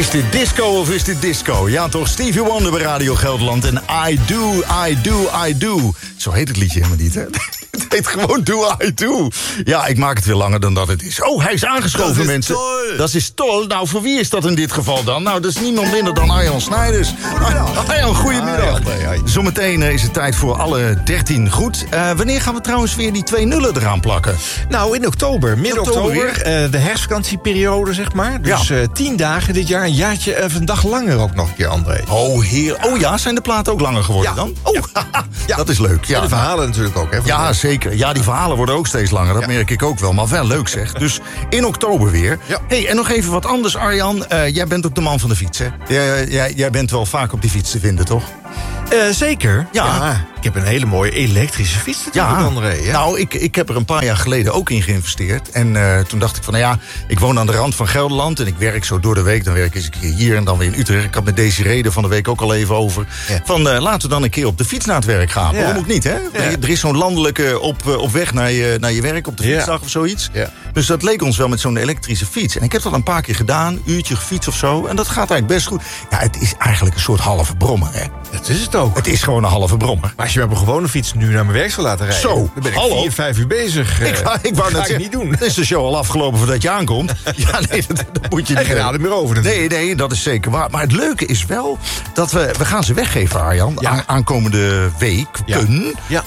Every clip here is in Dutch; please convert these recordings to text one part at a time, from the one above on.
Is dit disco of is dit disco? Ja toch, Stevie Wonder bij Radio Gelderland en I Do, I Do, I Do. Zo heet het liedje helemaal niet, hè? Het heet gewoon Do, I Do. Ja, ik maak het weer langer dan dat het is. Oh, hij is aangeschoven, dat is mensen. Tol. Dat is Tol. Nou, voor wie is dat in dit geval dan? Nou, dat is niemand minder dan Arjan Snijders. Arjan, goedemiddag. Zometeen is het tijd voor alle 13 goed. Wanneer gaan we trouwens weer die 2 nullen eraan plakken? Nou, in oktober, midden-oktober, de herfstvakantieperiode, zeg maar. Dus 10 dagen dit jaar, een jaartje, een dag langer ook nog een keer, André. Oh, heer. Oh ja, zijn de platen ook langer geworden dan? Oh, Ja. dat is leuk. Ja, En de verhalen natuurlijk ook, hè? Ja, zeker. Ja, die verhalen worden ook steeds langer. Dat merk ik ook wel. Maar wel leuk, zeg. Dus in oktober weer. Ja. Hey, en nog even wat anders, Arjan. Jij bent ook de man van de fiets, hè? Jij bent wel vaak op die fiets te vinden, toch? Zeker. Ja. Ik heb een hele mooie elektrische fiets natuurlijk, André. Ja. Nou, ik heb er een paar jaar geleden ook in geïnvesteerd. En toen dacht ik van, nou ja, ik woon aan de rand van Gelderland... en ik werk zo door de week. Dan werk ik eens een keer hier en dan weer in Utrecht. Ik had met Desiree er van de week ook al even over. Ja. Van, laten we dan een keer op de fiets naar het werk gaan. Ja. Waarom ook niet, hè? Ja. Er is zo'n landelijke op weg naar je werk, op de fietsdag of zoiets. Ja. Dus dat leek ons wel met zo'n elektrische fiets. En ik heb dat een paar keer gedaan, uurtje gefietst of zo. En dat gaat eigenlijk best goed. Ja, het is eigenlijk een soort halve brommer, hè? Dat is het ook. Het is gewoon een halve brommer. Maar als je me op een gewone fiets nu naar mijn werk zou laten rijden... Zo, dan ben ik 4-5 uur bezig. Ik wou net niet doen. Dan is de show al afgelopen voordat je aankomt. Ja, nee, dat moet je niet. En geen adem meer over. Nee, dat is zeker waar. Maar het leuke is wel dat we gaan ze weggeven, Arjan. Ja. Aankomende week. Ja.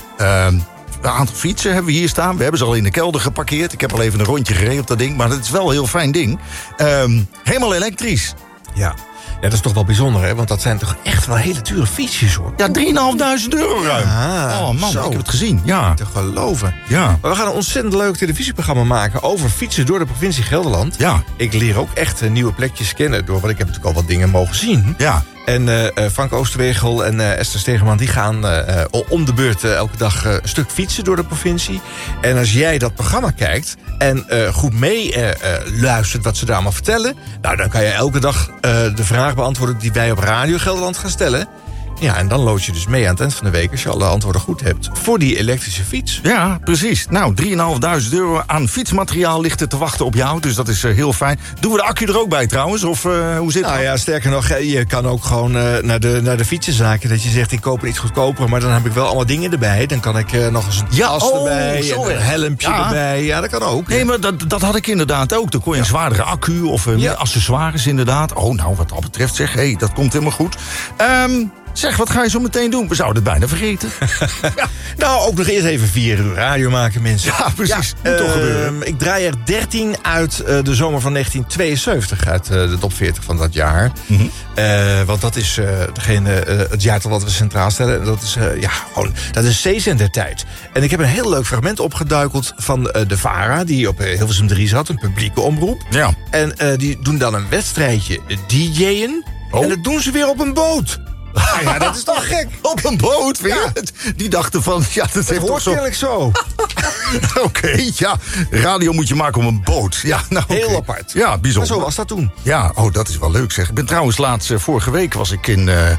Een aantal fietsen hebben we hier staan. We hebben ze al in de kelder geparkeerd. Ik heb al even een rondje gereden op dat ding. Maar het is wel een heel fijn ding. Helemaal elektrisch. Ja. Ja, dat is toch wel bijzonder, hè? Want dat zijn toch echt wel hele dure fietsjes, hoor. Ja, €3.500 ruim. Oh man, zo. ik heb het gezien. Ja. Te geloven. Ja. Maar we gaan een ontzettend leuk televisieprogramma maken over fietsen door de provincie Gelderland. Ja. Ik leer ook echt nieuwe plekjes kennen, want ik heb natuurlijk al wat dingen mogen zien. Ja. En Frank Oosterwegel en Esther Stegeman die gaan om de beurt elke dag een stuk fietsen door de provincie. En als jij dat programma kijkt en goed mee luistert wat ze daar allemaal vertellen... nou, dan kan je elke dag de vraag beantwoorden die wij op Radio Gelderland gaan stellen. Ja, en dan lood je dus mee aan het eind van de week... als je alle antwoorden goed hebt voor die elektrische fiets. Ja, precies. Nou, €3.500 aan fietsmateriaal ligt er te wachten op jou. Dus dat is heel fijn. Doen we de accu er ook bij trouwens? Of hoe zit dat? Nou ja, sterker nog, je kan ook gewoon naar de fietsenzaken... dat je zegt, ik koop er iets goedkoper... maar dan heb ik wel allemaal dingen erbij. Dan kan ik nog eens een tas erbij en een helmpje erbij. Ja, dat kan ook. Nee, maar dat had ik inderdaad ook. Dan kon je een zwaardere accu of meer accessoires inderdaad. Oh, nou, wat dat betreft zeg, dat komt helemaal goed. Zeg, wat ga je zo meteen doen? We zouden het bijna vergeten. Nou, ook nog eerst even 4 uur radio maken, mensen. Ja, precies. Moet toch gebeuren. Ik draai er 13 uit de zomer van 1972... uit de top 40 van dat jaar. Mm-hmm. Want dat is het jaartal dat we centraal stellen. Dat is, dat is C-zendertijd. En ik heb een heel leuk fragment opgeduikeld van de VARA... die op Hilversum 3 zat, een publieke omroep. Ja. En die doen dan een wedstrijdje DJ'en. Oh. En dat doen ze weer op een boot. Ja, dat is toch gek? Op een boot weer? Ja. Die dachten van, ja, dat heeft toch zo... Oké, ja. Radio moet je maken op een boot. Ja, nou, heel apart. Ja, bijzonder. Maar zo was dat toen. Ja, dat is wel leuk zeg. Ik ben trouwens laatst, vorige week was ik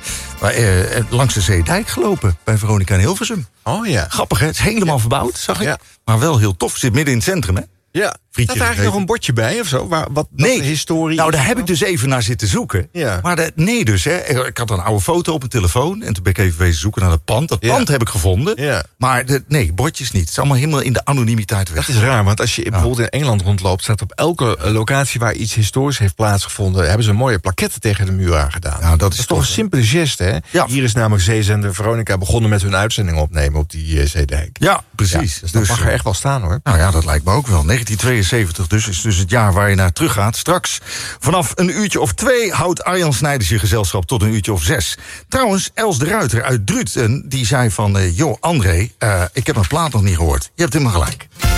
langs de Zeedijk gelopen. Bij Veronica in Hilversum. Oh ja. Grappig hè, het is helemaal verbouwd, zag ik. Ja. Maar wel heel tof, zit midden in het centrum hè. Ja, staat er eigenlijk nog een bordje bij of zo? Wat de historie... Nou, daar heb ik dus even naar zitten zoeken. Ja. Maar nee dus, hè. Ik had een oude foto op mijn telefoon... en toen ben ik even wezen zoeken naar het pand. Dat pand heb ik gevonden. Ja. Maar bordjes niet. Het is allemaal helemaal in de anonimiteit weg. Dat is raar, want als je bijvoorbeeld in Engeland rondloopt... staat op elke locatie waar iets historisch heeft plaatsgevonden... hebben ze mooie plaketten tegen de muur aangedaan. Nou, dat is toch een simpele geste, hè? Ja. Hier is namelijk zeezender Veronica begonnen met hun uitzending opnemen... op die Zeedijk. Ja, precies. Ja, dus dat mag er echt wel staan, hoor. Nou ja, dat lijkt me ook wel. 1972 dus is dus het jaar waar je naar terug gaat. Straks vanaf een uurtje of 2 houdt Arjan Snijders je gezelschap tot een uurtje of 6. Trouwens, Els de Ruiter uit Druten, die zei van... joh, André, ik heb een plaat nog niet gehoord. Je hebt helemaal gelijk.